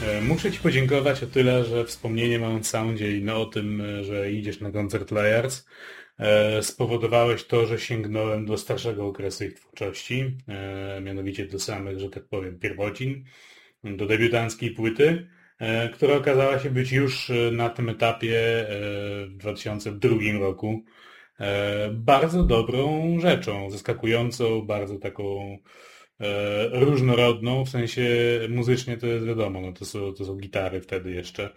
Muszę Ci podziękować o tyle, że wspomnienie mając soundzie i o tym, że idziesz na koncert Layers, spowodowałeś to, że sięgnąłem do starszego okresu ich twórczości, mianowicie do samych, że tak powiem, pierwocin, do debiutanckiej płyty, która okazała się być już na tym etapie w 2002 roku bardzo dobrą rzeczą, zaskakującą, bardzo taką różnorodną, w sensie muzycznie to jest wiadomo, no to są gitary wtedy jeszcze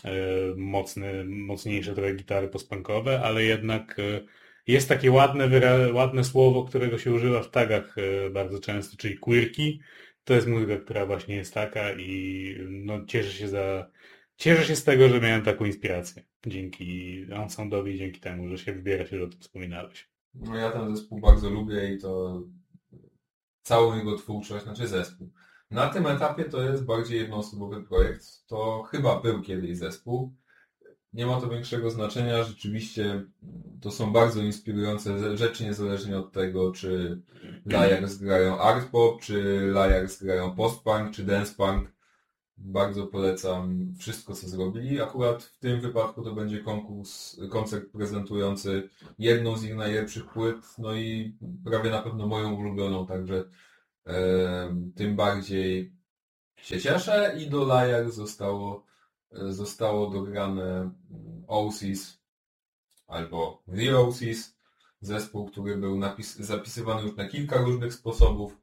mocniejsze trochę gitary postpunkowe, ale jednak jest takie ładne słowo, którego się używa w tagach bardzo często, czyli quirky. To jest muzyka, która właśnie jest taka i no, cieszę się z tego, że miałem taką inspirację. Dzięki ensemble, dzięki temu, że się wybiera się, że o tym wspominałeś. No ja ten zespół bardzo lubię i to całą jego twórczość, znaczy zespół. Na tym etapie to jest bardziej jednoosobowy projekt. To chyba był kiedyś zespół. Nie ma to większego znaczenia. Rzeczywiście to są bardzo inspirujące rzeczy, niezależnie od tego, czy Liars grają art pop, czy Liars grają post-punk, czy dance-punk. Bardzo polecam wszystko, co zrobili. Akurat w tym wypadku to będzie koncert prezentujący jedną z ich najlepszych płyt, no i prawie na pewno moją ulubioną, także tym bardziej się cieszę i do Liars zostało dograne Oasis albo The Oasis, zespół, który był zapisywany już na kilka różnych sposobów.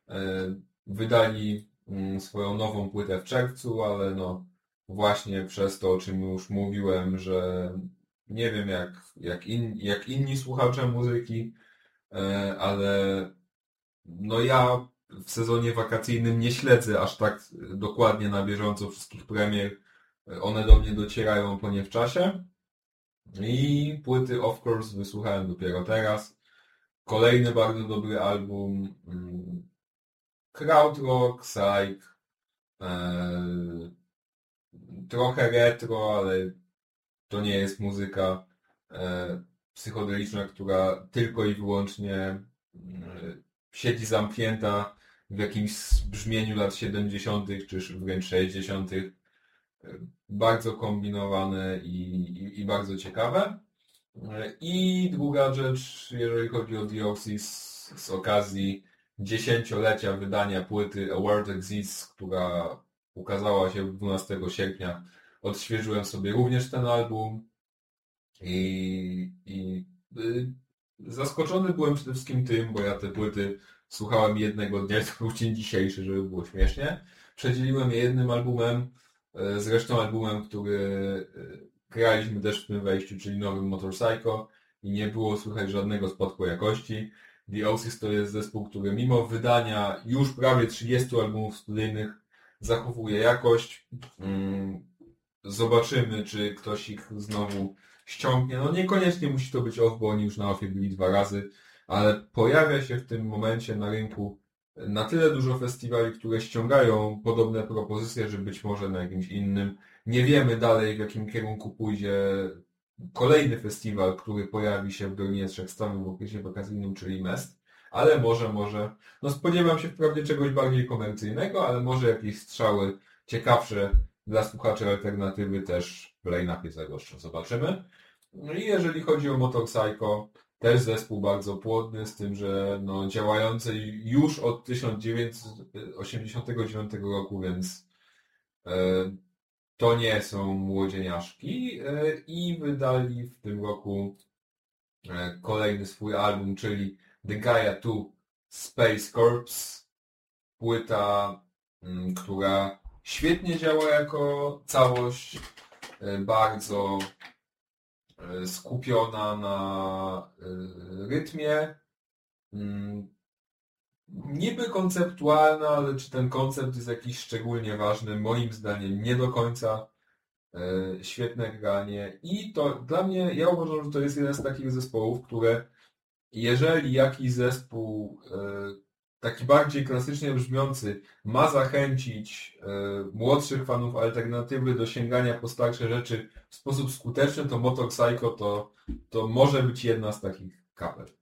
Wydali swoją nową płytę w czerwcu, ale no właśnie przez to, o czym już mówiłem, że nie wiem jak inni słuchacze muzyki, ale no ja w sezonie wakacyjnym nie śledzę aż tak dokładnie na bieżąco wszystkich premier. One do mnie docierają po nie w czasie. I płyty Of Course wysłuchałem dopiero teraz. Kolejny bardzo dobry album. Krautrock, psych. Trochę retro, ale to nie jest muzyka psychodeliczna, która tylko i wyłącznie siedzi zamknięta w jakimś brzmieniu lat 70. czy wręcz 60. Bardzo kombinowane i bardzo ciekawe. I druga rzecz, jeżeli chodzi o The Oasis, z okazji 10-lecia wydania płyty A World Exists, która ukazała się 12 sierpnia, odświeżyłem sobie również ten album i zaskoczony byłem przede wszystkim tym, bo ja te płyty słuchałem jednego dnia, to był dzień dzisiejszy, żeby było śmiesznie. Przedzieliłem je jednym albumem, zresztą albumem, który graliśmy też w tym wejściu, czyli nowym Motorcycle i nie było słychać żadnego spadku jakości. The Oasis to jest zespół, który mimo wydania już prawie 30 albumów studyjnych zachowuje jakość. Zobaczymy, czy ktoś ich znowu ściągnie. No niekoniecznie musi to być off, bo oni już na offie byli 2 razy, ale pojawia się w tym momencie na rynku na tyle dużo festiwali, które ściągają podobne propozycje, że być może na jakimś innym. Nie wiemy dalej, w jakim kierunku pójdzie kolejny festiwal, który pojawi się w Dolinie Trzech Stanów w okresie wakacyjnym, czyli MEST, ale może, no spodziewam się wprawdzie czegoś bardziej komercyjnego, ale może jakieś strzały ciekawsze dla słuchaczy alternatywy też w line-upie zagoszczą. Zobaczymy. No i jeżeli chodzi o Motorcycle, też zespół bardzo płodny, z tym, że no, działający już od 1989 roku, więc to nie są młodzieniaszki i wydali w tym roku kolejny swój album, czyli The Gaia 2 Space Corps. Płyta, która świetnie działa jako całość, bardzo skupiona na rytmie. Niby konceptualna, ale czy ten koncept jest jakiś szczególnie ważny? Moim zdaniem nie do końca. Świetne granie i to dla mnie, ja uważam, że to jest jeden z takich zespołów, które jeżeli jakiś zespół taki bardziej klasycznie brzmiący ma zachęcić młodszych fanów alternatywy do sięgania po starsze rzeczy w sposób skuteczny, to Motorcycle to może być jedna z takich kapel.